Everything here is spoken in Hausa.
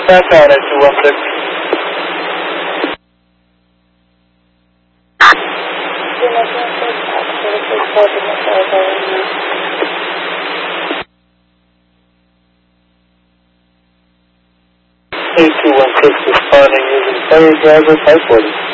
southbound at 216. 8216 responding using ferry driver 540.